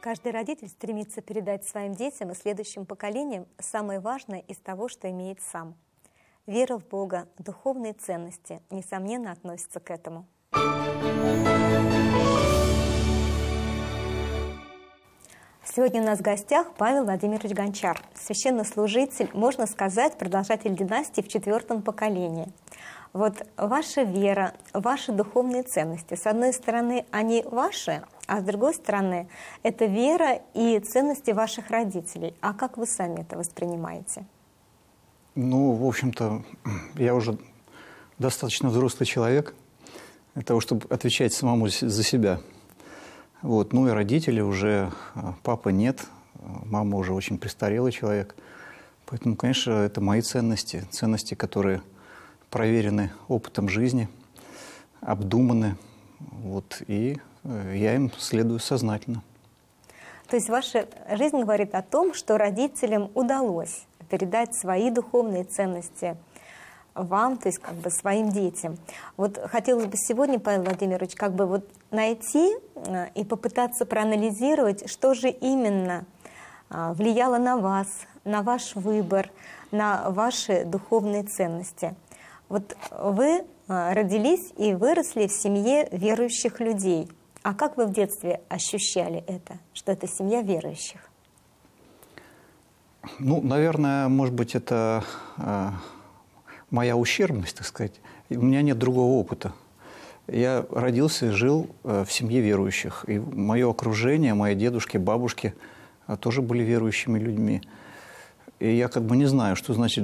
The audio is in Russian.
Каждый родитель стремится передать своим детям и следующим поколениям самое важное из того, что имеет сам. Вера в Бога, духовные ценности, несомненно, относятся к этому. Сегодня у нас в гостях Павел Владимирович Гончар, священнослужитель, можно сказать, продолжатель династии в 4-м поколении. Вот ваша вера, ваши духовные ценности, с одной стороны, они ваши, а с другой стороны, это вера и ценности ваших родителей. А как вы сами это воспринимаете? Ну, в общем-то, я уже достаточно взрослый человек для того, чтобы отвечать самому за себя. Вот. Ну и родители уже, папы нет, мама уже очень престарелый человек. Поэтому, конечно, это мои ценности, ценности, которые проверены опытом жизни, обдуманы. Вот, и я им следую сознательно. То есть ваша жизнь говорит о том, что родителям удалось передать свои духовные ценности вам, то есть как бы своим детям. Вот хотелось бы сегодня, Павел Владимирович, как бы вот найти и попытаться проанализировать, что же именно влияло на вас, на ваш выбор, на ваши духовные ценности. Вот вы родились и выросли в семье верующих людей. А как вы в детстве ощущали это, что это семья верующих? Ну, наверное, может быть, это моя ущербность, так сказать. У меня нет другого опыта. Я родился и жил в семье верующих. И мое окружение, мои дедушки, бабушки тоже были верующими людьми. И я как бы не знаю, что значит